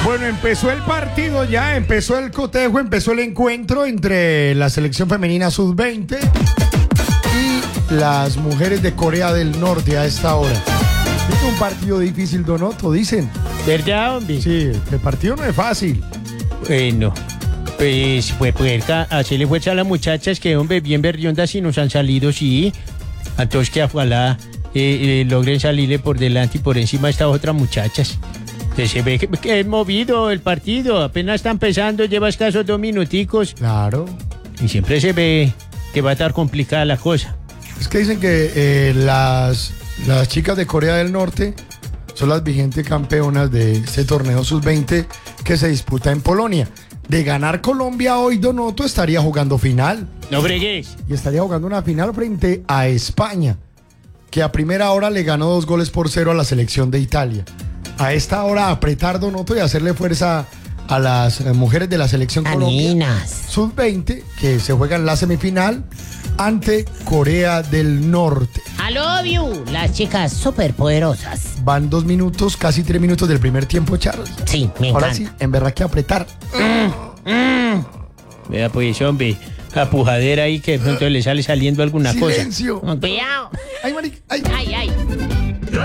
Bueno, empezó el partido ya, empezó el cotejo, empezó el encuentro entre la selección femenina sub-20 y las mujeres de Corea del Norte a esta hora. Es un partido difícil, Donoto, dicen. ¿Verdad, hombre? Sí, el partido no es fácil. Bueno, pues hacerle fuerza a las muchachas que, hombre, bien berriondas y nos han salido, sí. A todos que ojalá logren salirle por delante y por encima a estas otras muchachas. Que se ve que es movido el partido, apenas está empezando, lleva escasos 2 minuticos. Claro. Y siempre se ve que va a estar complicada la cosa. Es que dicen que las chicas de Corea del Norte son las vigentes campeonas de este torneo sub-20 que se disputa en Polonia. De ganar Colombia hoy, Donoto estaría jugando final. No bregues. Y estaría jugando una final frente a España, que a primera hora le ganó 2-0 a la selección de Italia. A esta hora apretar, Donoto, y hacerle fuerza a las mujeres de la selección Colombia sub-20, que se juegan la semifinal ante Corea del Norte. I love you, las chicas superpoderosas. Van 2 minutos, casi 3 minutos del primer tiempo, Charles. Sí, me Ahora encanta. sí, en verdad que apretar. Vea pues, hombre, la pujadera ahí que de pronto le sale saliendo alguna Silencio. cosa. Cuidado. Ay, marica, ay. Ay, ay.